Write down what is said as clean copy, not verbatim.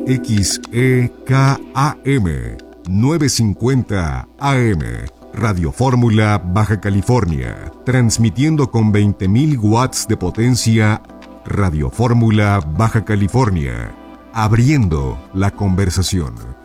KXEKAM 950 AM, Radio Fórmula, Baja California, transmitiendo con 20.000 watts de potencia. Radio Fórmula, Baja California, abriendo la conversación.